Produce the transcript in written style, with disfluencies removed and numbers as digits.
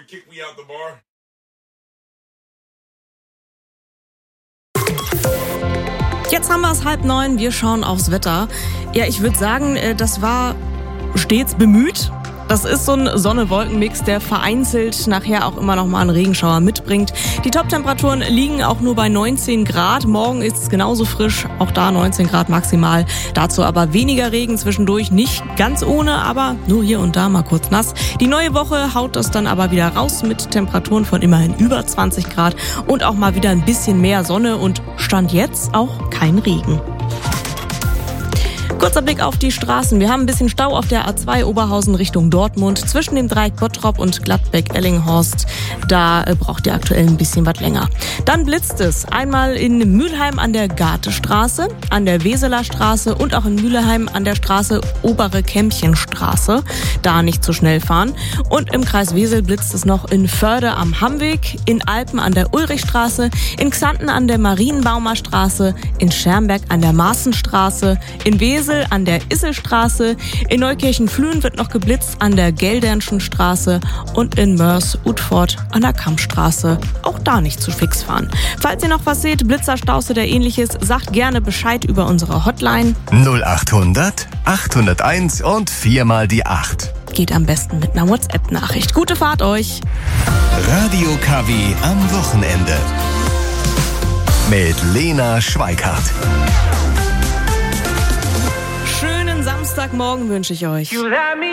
kick me out the bar? Jetzt haben wir es 8:30, wir schauen aufs Wetter. Ja, ich würde sagen, das war stets bemüht. Das ist so ein Sonne-Wolken-Mix, der vereinzelt nachher auch immer noch mal einen Regenschauer mitbringt. Die Top-Temperaturen liegen auch nur bei 19 Grad. Morgen ist es genauso frisch, auch da 19 Grad maximal. Dazu aber weniger Regen zwischendurch, nicht ganz ohne, aber nur hier und da mal kurz nass. Die neue Woche haut das dann aber wieder raus mit Temperaturen von immerhin über 20 Grad und auch mal wieder ein bisschen mehr Sonne und Stand jetzt auch kein Regen. Kurzer Blick auf die Straßen. Wir haben ein bisschen Stau auf der A2 Oberhausen Richtung Dortmund. Zwischen dem Dreieck Bottrop und Gladbeck-Ellinghorst. Da braucht ihr aktuell ein bisschen was länger. Dann blitzt es. Einmal in Mülheim an der Gatestraße, an der Weseler Straße und auch in Mülheim an der Straße Obere Kämpchenstraße. Da nicht zu schnell fahren. Und im Kreis Wesel blitzt es noch in Förde am Hammweg, in Alpen an der Ulrichstraße, in Xanten an der Marienbaumer Straße, in Schermberg an der Maaßenstraße, in Wesel an der Isselstraße, in Neukirchen-Flühen wird noch geblitzt an der Geldernschen Straße und in Mörs-Utford an der Kammstraße. Auch da nicht zu fix fahren. Falls ihr noch was seht, Blitzerstaus oder ähnliches, sagt gerne Bescheid über unsere Hotline 0800 801 und 4 mal die 8. Geht am besten mit einer WhatsApp-Nachricht. Gute Fahrt euch! Radio KW am Wochenende. Mit Lena Schweikart. Schönen Samstagmorgen wünsche ich euch.